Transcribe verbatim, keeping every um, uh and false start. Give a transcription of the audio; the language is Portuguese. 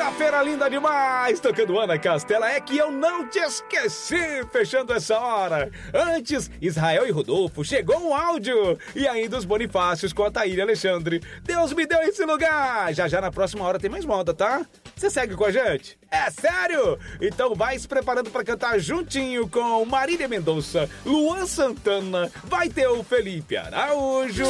Quinta-feira linda demais, tocando Ana Castela, é que eu não te esqueci, fechando essa hora. Antes, Israel e Rodolfo, chegou um áudio. E ainda os Bonifácios com a Thaíra Alexandre. Deus me deu esse lugar. Já já na próxima hora tem mais moda, tá? Você segue com a gente? É sério? Então vai se preparando pra cantar juntinho com Marília Mendonça, Luan Santana, vai ter o Felipe Araújo.